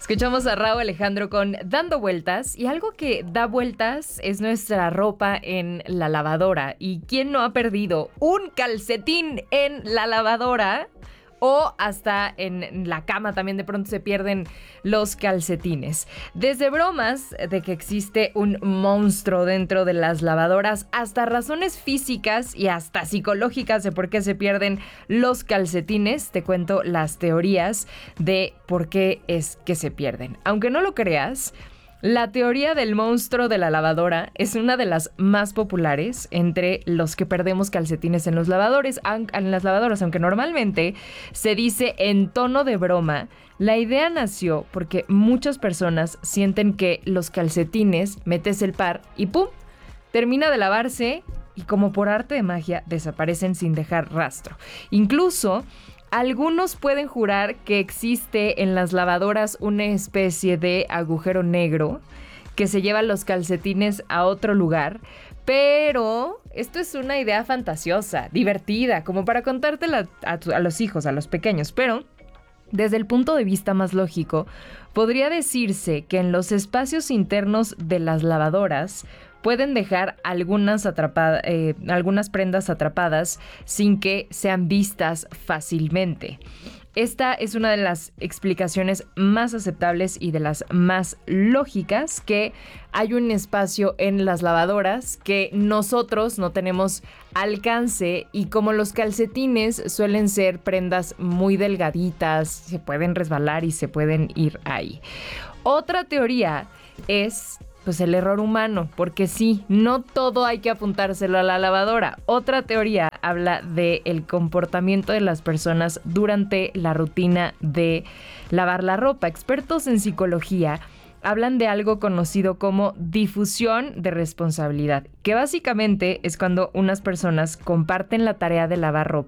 Escuchamos a Rauw Alejandro con Dando Vueltas, y algo que da vueltas es nuestra ropa en la lavadora. ¿Y quién no ha perdido un calcetín en la lavadora? O hasta en la cama también de pronto se pierden los calcetines. Desde bromas de que existe un monstruo dentro de las lavadoras, hasta razones físicas y hasta psicológicas de por qué se pierden los calcetines. Te cuento las teorías de por qué es que se pierden. Aunque no lo creas, la teoría del monstruo de la lavadora es una de las más populares entre los que perdemos calcetines en las lavadoras, aunque normalmente se dice en tono de broma. La idea nació porque muchas personas sienten que los calcetines, metes el par y ¡pum!, termina de lavarse y como por arte de magia desaparecen sin dejar rastro. Incluso algunos pueden jurar que existe en las lavadoras una especie de agujero negro que se lleva los calcetines a otro lugar, pero esto es una idea fantasiosa, divertida, como para contártela a los hijos, a los pequeños, pero desde el punto de vista más lógico, podría decirse que en los espacios internos de las lavadoras pueden dejar algunas prendas atrapadas sin que sean vistas fácilmente. Esta es una de las explicaciones más aceptables y de las más lógicas, que hay un espacio en las lavadoras que nosotros no tenemos alcance, y como los calcetines suelen ser prendas muy delgaditas, se pueden resbalar y se pueden ir ahí. Otra teoría es pues el error humano, porque sí, no todo hay que apuntárselo a la lavadora. Otra teoría habla del comportamiento de las personas durante la rutina de lavar la ropa. Expertos en psicología hablan de algo conocido como difusión de responsabilidad, que básicamente es cuando unas personas comparten la tarea de lavar ropa